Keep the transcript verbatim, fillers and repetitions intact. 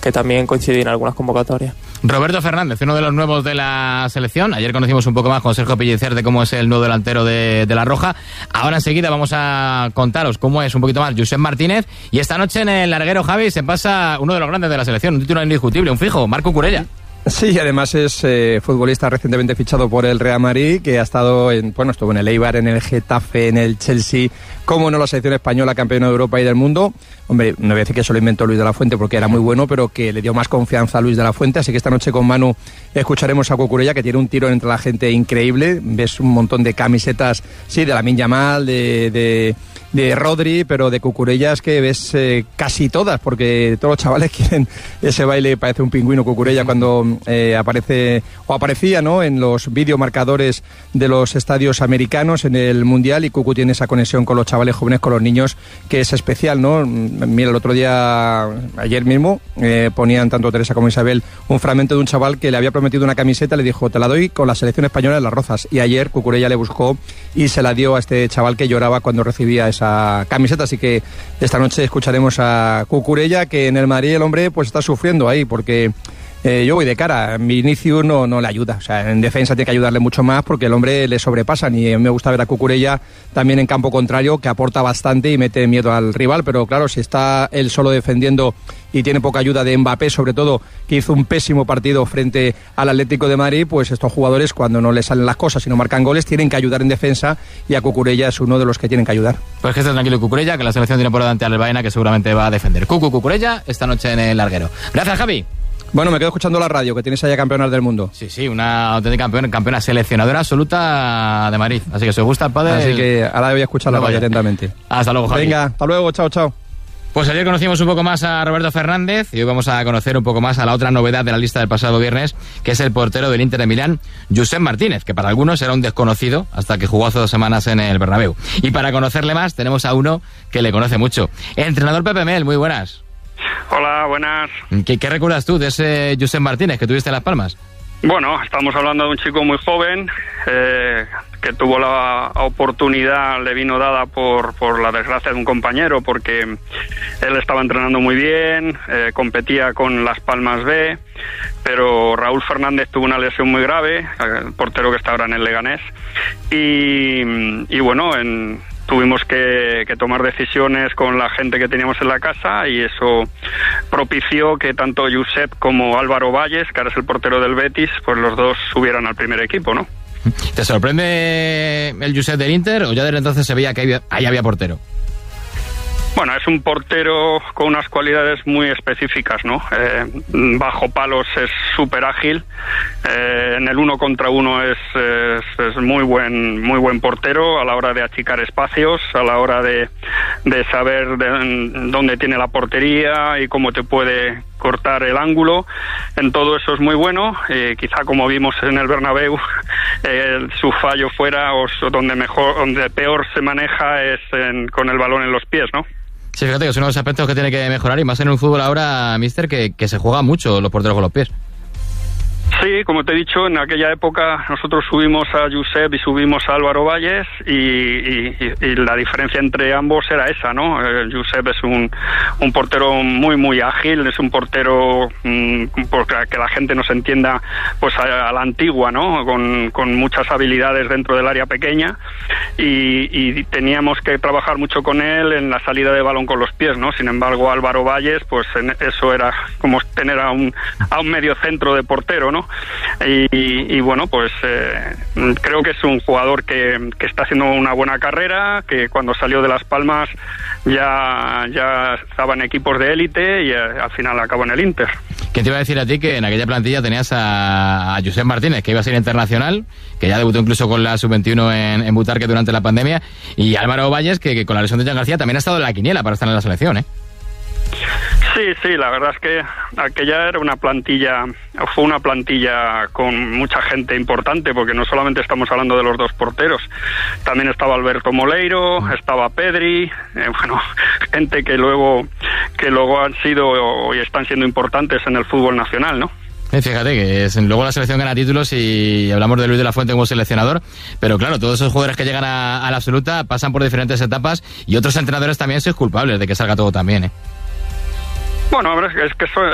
que también coincidí en algunas convocatorias. Roberto Fernández, uno de los nuevos de la selección. Ayer conocimos un poco más con Sergio Pellicer de cómo es el nuevo delantero de, de La Roja. Ahora enseguida vamos a contaros cómo es un poquito más Josep Martínez. Y esta noche en el larguero, Javi, se pasa uno de los grandes de la selección, un título indiscutible, un fijo, Marc Cucurella. Sí, además es eh, futbolista recientemente fichado por el Real Madrid, que ha estado en, bueno, estuvo en el Eibar, en el Getafe, en el Chelsea, como no la selección española, campeona de Europa y del mundo. Hombre, no voy a decir que eso lo inventó Luis de la Fuente porque era muy bueno, pero que le dio más confianza a Luis de la Fuente, así que esta noche con Manu escucharemos a Cucurella, que tiene un tiro entre la gente increíble. Ves un montón de camisetas, sí, de Lamine Yamal, de... de de Rodri, pero de Cucurella es que ves eh, casi todas, porque todos los chavales quieren ese baile, parece un pingüino Cucurella cuando eh, aparece, o aparecía, ¿no?, en los videomarcadores de los estadios americanos en el Mundial, y Cucu tiene esa conexión con los chavales jóvenes, con los niños, que es especial, ¿no? Mira, el otro día, ayer mismo, eh, ponían tanto Teresa como Isabel un fragmento de un chaval que le había prometido una camiseta, le dijo, te la doy con la selección española de Las Rozas, y ayer Cucurella le buscó y se la dio a este chaval que lloraba cuando recibía esa camiseta, así que esta noche escucharemos a Cucurella, que en el Madrid el hombre pues está sufriendo ahí, porque eh, yo voy de cara, Vinicius no, no le ayuda, o sea, en defensa tiene que ayudarle mucho más porque el hombre le sobrepasan, y a mí me gusta ver a Cucurella también en campo contrario, que aporta bastante y mete miedo al rival, pero claro, si está él solo defendiendo y tiene poca ayuda de Mbappé, sobre todo, que hizo un pésimo partido frente al Atlético de Madrid, pues estos jugadores, cuando no les salen las cosas y no marcan goles, tienen que ayudar en defensa, y a Cucurella es uno de los que tienen que ayudar. Pues que esté tranquilo Cucurella, que la selección tiene por delante a Albaena, que seguramente va a defender. Cucu Cucurella esta noche en el larguero. Gracias, Javi. Bueno, me quedo escuchando la radio, que tienes allá campeonas del mundo. Sí, sí, una auténtica campeona, campeona seleccionadora absoluta de Madrid. Así que si os gusta el pádel... Así que ahora voy a escuchar la radio atentamente. Hasta luego, Javi. Venga, hasta luego, chao, chao. Pues ayer conocimos un poco más a Roberto Fernández y hoy vamos a conocer un poco más a la otra novedad de la lista del pasado viernes, que es el portero del Inter de Milán, Josep Martínez, que para algunos era un desconocido hasta que jugó hace dos semanas en el Bernabéu. Y para conocerle más tenemos a uno que le conoce mucho. Entrenador Pepe Mel, muy buenas. Hola, buenas. ¿Qué, qué recuerdas tú de ese Josep Martínez que tuviste en Las Palmas? Bueno, estamos hablando de un chico muy joven, eh, que tuvo la oportunidad, le vino dada por, por la desgracia de un compañero, porque él estaba entrenando muy bien, eh, competía con Las Palmas B, pero Raúl Fernández tuvo una lesión muy grave, el portero que está ahora en el Leganés, y, y bueno, en... tuvimos que, que tomar decisiones con la gente que teníamos en la casa, y eso propició que tanto Josep como Álvaro Valles, que ahora es el portero del Betis, pues los dos subieran al primer equipo, ¿no? ¿Te sorprende el Josep del Inter o ya desde entonces se veía que había, ahí había portero? Bueno, es un portero con unas cualidades muy específicas, ¿no? Eh, bajo palos es súper ágil, eh, en el uno contra uno es, es, es muy buen muy buen portero a la hora de achicar espacios, a la hora de, de saber de, dónde tiene la portería y cómo te puede cortar el ángulo. En todo eso es muy bueno. Eh, quizá como vimos en el Bernabéu, eh, su fallo fuera o donde mejor, donde peor se maneja es en, con el balón en los pies, ¿no? Sí, fíjate que es uno de los aspectos que tiene que mejorar, y más en un fútbol ahora, mister, que, que se juega mucho los porteros con los pies. Sí, como te he dicho, en aquella época nosotros subimos a Josep y subimos a Álvaro Valles, y, y, y la diferencia entre ambos era esa, ¿no? Eh, Josep es un, un portero muy, muy ágil, es un portero, mmm, porque que la gente nos entienda, pues a, a la antigua, ¿no? Con, con muchas habilidades dentro del área pequeña, y, y teníamos que trabajar mucho con él en la salida de balón con los pies, ¿no? Sin embargo, Álvaro Valles, pues en, eso era como tener a un, a un medio centro de portero, ¿no? Y, y, y bueno, pues eh, creo que es un jugador que, que está haciendo una buena carrera, que cuando salió de Las Palmas ya, ya estaba en equipos de élite y eh, al final acabó en el Inter. ¿Qué te iba a decir a ti que en aquella plantilla tenías a, a Josep Martínez, que iba a ser internacional, que ya debutó incluso con la sub veintiuno en, en Butarque durante la pandemia, y Álvaro Valles, que, que con la lesión de Jan García también ha estado en la quiniela para estar en la selección, ¿eh? Sí, sí, la verdad es que aquella era una plantilla, fue una plantilla con mucha gente importante, porque no solamente estamos hablando de los dos porteros, también estaba Alberto Moleiro, estaba Pedri, eh, bueno, gente que luego que luego han sido y están siendo importantes en el fútbol nacional, ¿no? Fíjate que es, luego la selección gana títulos y hablamos de Luis de la Fuente como seleccionador, pero claro, todos esos jugadores que llegan a, a la absoluta pasan por diferentes etapas, y otros entrenadores también sois culpables de que salga todo tan bien, ¿eh? Bueno, es que eso